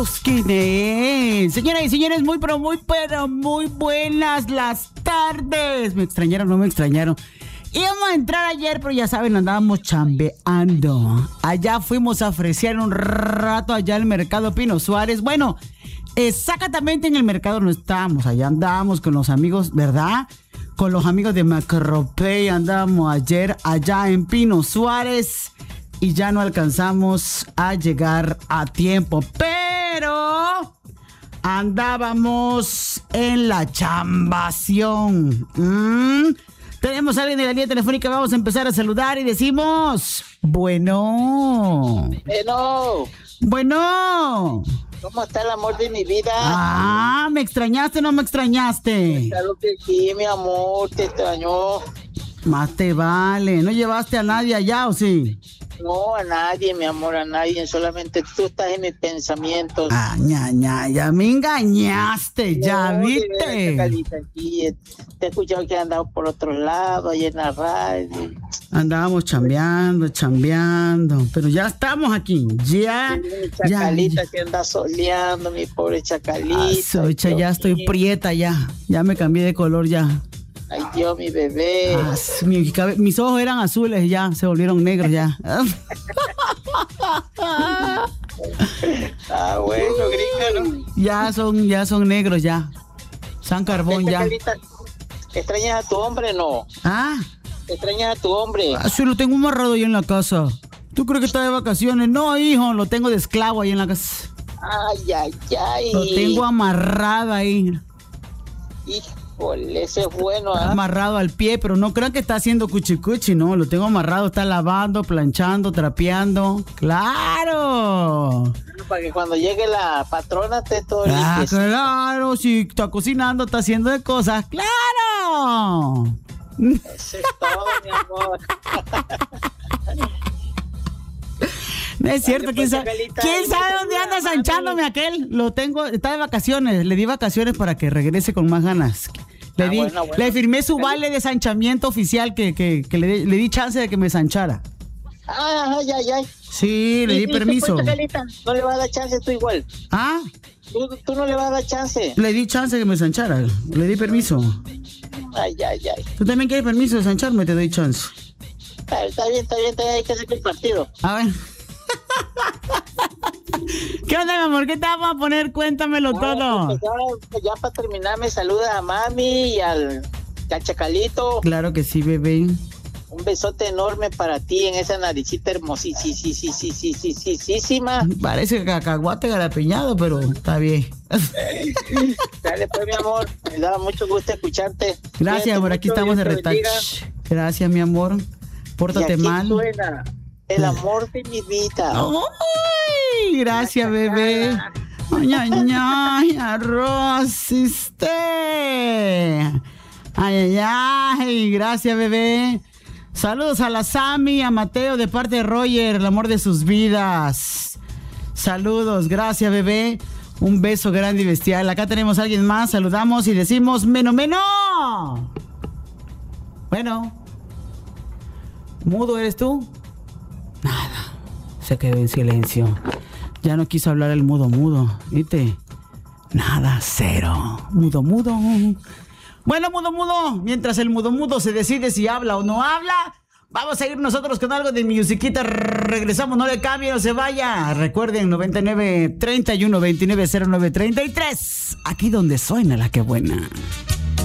Señoras y señores, muy buenas las tardes. ¿Me extrañaron? No me extrañaron. Íbamos a entrar ayer, pero ya saben, andábamos chambeando. Allá fuimos a fresear un rato allá al mercado Pino Suárez. Bueno, exactamente en el mercado no estábamos. Allá andábamos con los amigos, ¿verdad? Con los amigos de Macropay andábamos ayer allá en Pino Suárez y ya no alcanzamos a llegar a tiempo. Pero andábamos en la chambación. Tenemos a alguien de la línea telefónica. Vamos a empezar a saludar y decimos: Bueno. ¿Cómo está el amor de mi vida? ¿Me extrañaste o no me extrañaste? Claro que sí, mi amor, te extrañó. Más te vale. ¿No llevaste a nadie allá o sí? No, a nadie, mi amor, a nadie. Solamente tú estás en mis pensamientos. Ya me engañaste, ya viste. Aquí, te he escuchado que has andado por otro lado, ahí en la radio. Andábamos chambeando, pero ya estamos aquí. Ya. Mi chacalita que anda soleando, mi pobre chacalita. Ya estoy prieta, ya me cambié de color ya. Ay, Dios, mi bebé. Mis ojos eran azules y ya se volvieron negros ya. Bueno, gringa, ¿no? Ya son negros ya. San carbón ya. ¿Extrañas a tu hombre, no? ¿Extrañas a tu hombre? Sí, lo tengo amarrado ahí en la casa. ¿Tú crees que está de vacaciones? No, hijo, lo tengo de esclavo ahí en la casa. Ay. Lo tengo amarrado ahí. Híjole, ese es bueno, Amarrado al pie, pero no crean que está haciendo cuchicuchi, no. Lo tengo amarrado, está lavando, planchando, trapeando. ¡Claro! Para que cuando llegue la patrona esté todo limpio. Claro, si está cocinando, está haciendo de cosas. ¡Claro! Eso es todo, mi amor. No es cierto, ¿quién sabe dónde anda sanchándome aquel? Lo tengo, está de vacaciones, le di vacaciones para que regrese con más ganas. Le firmé su vale de sanchamiento oficial que le di chance de que me sanchara. Ay. Sí, le di permiso. No le vas a dar chance tú igual. Tú no le vas a dar chance. Le di chance de que me sanchara, le di permiso. Ay. ¿Tú también quieres permiso de sancharme? Te doy chance. Está bien, hay que hacer el partido. A ver. ¿Qué onda, mi amor? ¿Qué te vamos a poner? Cuéntamelo todo. Pues ya para terminar, me saluda a mami y al Chacalito. Claro que sí, bebé. Un besote enorme para ti en esa naricita hermosísima. Parece cacahuate garapiñado, pero está bien. Dale pues, mi amor. Me da mucho gusto escucharte. Gracias, amor. Aquí estamos de retouch. Gracias, mi amor. Pórtate mal. Suena el amor de mi vida. ¡Ay! Gracias, bebé. Ay, arroz, Ay, gracias, bebé. Saludos a la Sami, a Mateo de parte de Roger, el amor de sus vidas. Saludos, gracias, bebé. Un beso grande y bestial. Acá tenemos a alguien más. Saludamos y decimos meno. Bueno. ¿Mudo eres tú? Nada. Se quedó en silencio. Ya no quiso hablar el mudo, ¿viste? Nada, cero. Mudo. Bueno, mudo. Mientras el mudo se decide si habla o no habla, vamos a ir nosotros con algo de musiquita. Regresamos, no le cambie, no se vaya. Recuerden, 99 31 29 09 33. Aquí donde suena la que buena.